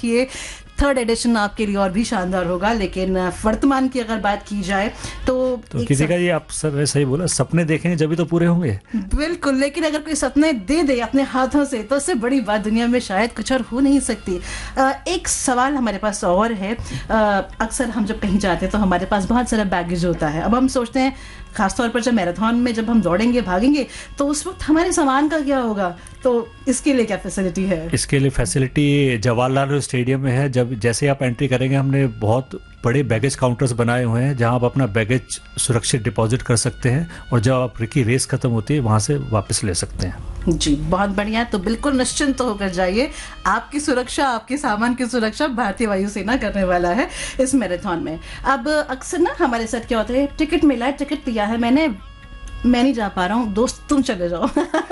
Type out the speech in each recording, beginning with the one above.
रखिए, third edition आपके लिए और भी शानदार होगा। लेकिन वर्तमान की अगर बात की जाए तो किसी का ये आप सर सही बोला, सपने देखेंगे जब भी तो पूरे होंगे। बिल्कुल, लेकिन अगर कोई सपने दे दे अपने हाथों से तो उससे बड़ी बात दुनिया में शायद कुछ और हो नहीं सकती। एक सवाल हमारे पास और है। अक्सर हम जब कहीं जाते हैं तो हमारे पास बहुत सारा बैगेज होता है। अब हम सोचते हैं खासतौर पर जब मैराथन में जब हम दौड़ेंगे भागेंगे तो उस वक्त हमारे सामान का क्या होगा, तो इसके लिए क्या फैसिलिटी है? इसके लिए फैसिलिटी जवाहरलाल नेहरू स्टेडियम में है। जब जैसे आप एंट्री करेंगे, हमने बहुत बड़े बैगेज काउंटर्स बनाए हुए हैं जहां आप अपना बैगेज सुरक्षित डिपॉजिट कर सकते हैं और जब आपकी रेस खत्म होती है वहां से वापस ले सकते हैं। जी बहुत बढ़िया। तो बिल्कुल निश्चिंत होकर जाइए, आपकी सुरक्षा, आपके सामान की सुरक्षा भारतीय वायुसेना करने वाला है इस मैराथन में। अब अक्सर ना हमारे साथ क्या होता है, टिकट मिला है, टिकट लिया है मैंने, मैं नहीं जा पा रहा हूँ, दोस्त तुम चले जाओ।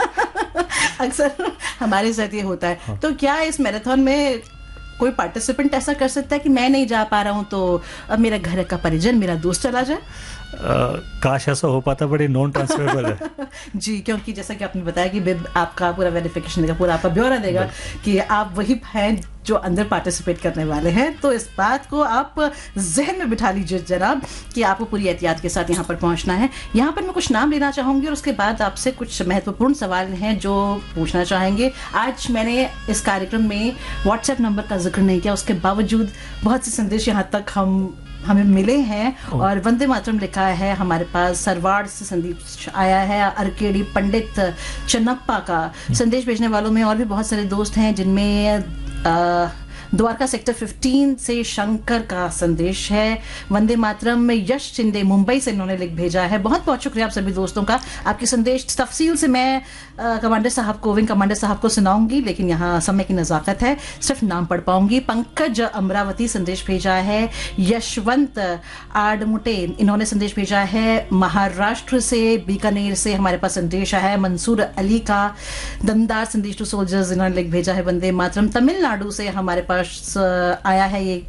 अक्सर हमारे साथ ये होता है। हाँ। तो क्या इस मैराथन में कोई पार्टिसिपेंट ऐसा कर सकता है कि मैं नहीं जा पा रहा हूँ तो अब मेरा घर का परिजन, मेरा दोस्त चला जाए? काश ऐसा हो पाता, बड़ी नॉन ट्रांसफरेबल है। जी, क्योंकि जैसा कि आपने बताया कि आपका पूरा वेरिफिकेशन देगा, पूरा आपका ब्यौरा देगा कि आप वही हैं जो अंदर पार्टिसिपेट करने वाले हैं। तो इस बात को आप जहन में बिठा लीजिए जनाब कि आपको पूरी एहतियात के साथ यहाँ पर पहुँचना है। यहाँ पर मैं कुछ नाम लेना चाहूँगी और उसके बाद आपसे कुछ महत्वपूर्ण सवाल हैं जो पूछना चाहेंगे। आज मैंने इस कार्यक्रम में व्हाट्सएप नंबर का जिक्र नहीं किया, उसके बावजूद बहुत से संदेश यहाँ तक हमें मिले हैं और वंदे मातरम लिखा है हमारे पास। सरवाड़ से संदेश आया है, अरकेडी पंडित चन्नप्पा का। संदेश भेजने वालों में और भी बहुत सारे दोस्त हैं, जिनमें द्वारका सेक्टर 15 से शंकर का संदेश है। वंदे मातरम में यश शिंदे मुंबई से इन्होंने लिख भेजा है। बहुत बहुत शुक्रिया आप सभी दोस्तों का। आपके संदेश तफसील से मैं कमांडर साहब को, विंग कमांडर साहब को सुनाऊंगी, लेकिन यहाँ समय की नज़ाकत है, सिर्फ नाम पढ़ पाऊंगी। पंकज अमरावती संदेश भेजा है। यशवंत आडमुटे इन्होंने संदेश भेजा है महाराष्ट्र से, बीकानेर से हमारे पास संदेश आया है। मंसूर अली का दमदार संदेश टू सोल्जर्स इन्होंने लिख भेजा है वंदे मातरम। तमिलनाडु से हमारे पास आया है ये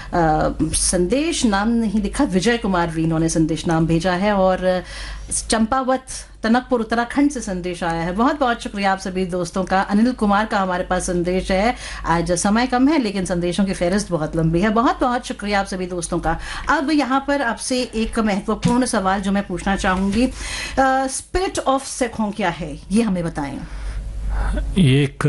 संदेश, नाम नहीं लिखा, विजय कुमार वी इन्होंने संदेश नाम भेजा है। और चंपावत टनकपुर उत्तराखंड से संदेश आया है। बहुत बहुत शुक्रिया आप सभी दोस्तों का। अनिल कुमार का हमारे पास संदेश है। आज समय कम है लेकिन संदेशों की फहरिस्त बहुत लंबी है। बहुत बहुत शुक्रिया आप सभी दोस्तों का। अब यहाँ पर आपसे एक महत्वपूर्ण सवाल जो मैं पूछना चाहूंगी, स्पिरिट ऑफ सिखों क्या है, ये हमें बताएं। ये एक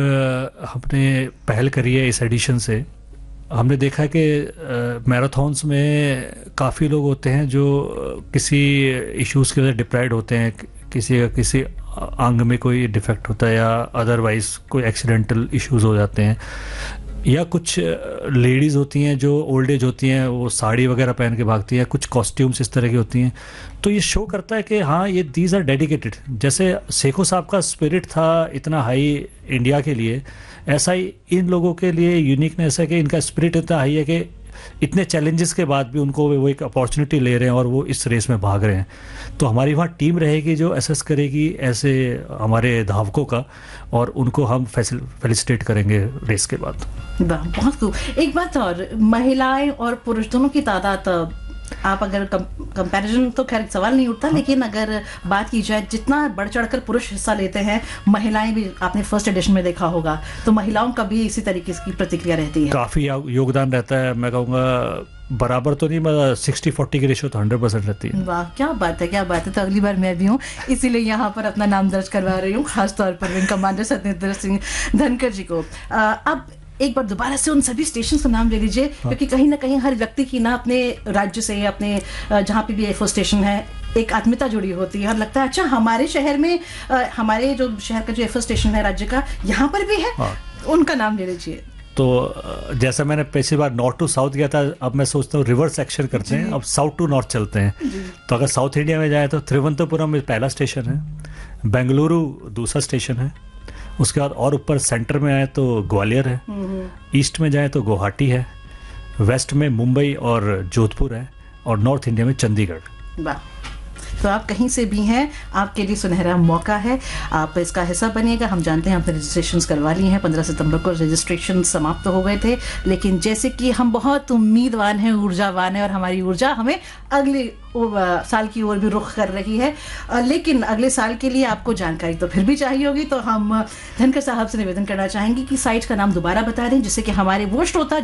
हमने पहल करी है इस एडिशन से। हमने देखा है कि मैराथन्स में काफ़ी लोग होते हैं जो किसी इश्यूज़ की वजह से डिप्राइव्ड होते हैं, किसी अंग में कोई डिफेक्ट होता है या अदरवाइज कोई एक्सीडेंटल इश्यूज हो जाते हैं, या कुछ लेडीज़ होती हैं जो ओल्ड एज होती हैं, वो साड़ी वगैरह पहन के भागती हैं, कुछ कॉस्ट्यूम्स इस तरह की होती हैं। तो ये शो करता है कि हाँ, ये दीज आर डेडिकेटेड। जैसे सेखो साहब का स्पिरिट था इतना हाई इंडिया के लिए, ऐसा ही इन लोगों के लिए यूनिकनेस है कि इनका स्पिरिट इतना हाई है कि इतने चैलेंजेस के बाद भी उनको वो एक अपॉर्चुनिटी ले रहे हैं और वो इस रेस में भाग रहे हैं। तो हमारी वहाँ टीम रहेगी जो असेस करेगी ऐसे हमारे धावकों का, और उनको हम फेलिसिटेट करेंगे रेस के बाद। बहुत खूब। एक बात और, महिलाएं और पुरुष दोनों की तादाद, आप अगर कंपैरिजन तो खैर सवाल नहीं उठता, लेकिन अगर बात की जाए जितना बढ़ चढ़कर पुरुष हिस्सा लेते हैं, महिलाएं भी आपने फर्स्ट एडिशन में देखा होगा, तो महिलाओं का भी इसी तरीके की प्रतिक्रिया रहती है। काफ़ी योगदान रहता है, मैं कहूँगा बराबर तो नहीं, मगर 60-40 की रेशो तो 100% रहती है। वाह, क्या बात है, क्या बात है। तो अगली बार मैं भी हूँ, इसीलिए यहाँ पर अपना नाम दर्ज करवा रही हूँ, खासतौर पर विंग कमांडर सत्येंद्र सिंह धनखड़ जी को। अब एक बार दोबारा से उन सभी स्टेशन का नाम ले लीजिए, क्योंकि कहीं ना कहीं हर व्यक्ति की ना अपने राज्य से, अपने जहाँ पे भी एयरफोर्स स्टेशन है, एक आत्मीयता जुड़ी होती है और लगता है अच्छा हमारे शहर में, हमारे जो शहर का जो एयरफोर्स स्टेशन है राज्य का, यहाँ पर भी है। उनका नाम ले लीजिए। तो जैसा मैंने पिछली बार नॉर्थ टू साउथ गया था, अब मैं सोचता हूँ रिवर्स एक्शन करते हैं, अब साउथ टू नॉर्थ चलते हैं। तो अगर साउथ इंडिया में जाए तो तिरुवनंतपुरम में पहला स्टेशन है, बेंगलुरु दूसरा स्टेशन है, उसके बाद और ऊपर सेंटर में आए तो ग्वालियर है, ईस्ट में जाए तो गुवाहाटी है, वेस्ट में मुंबई और जोधपुर है, और नॉर्थ इंडिया में चंडीगढ़। वाह, तो आप कहीं से भी हैं, आपके लिए सुनहरा मौका है, आप इसका हिस्सा बनिएगा। हम जानते हैं आपने रजिस्ट्रेशन करवा ली हैं, 15 सितंबर को रजिस्ट्रेशन समाप्त हो गए थे, लेकिन जैसे कि हम बहुत उम्मीदवान हैं, ऊर्जावान हैं, और हमारी ऊर्जा हमें अगले साल की ओर भी रुख कर रही है, लेकिन अगले साल के लिए आपको जानकारी तो फिर भी चाहिए होगी। तो हम धनखड़ साहब से निवेदन करना चाहेंगे कि साइट का नाम दोबारा बता दें, जिससे कि हमारे वो श्रोता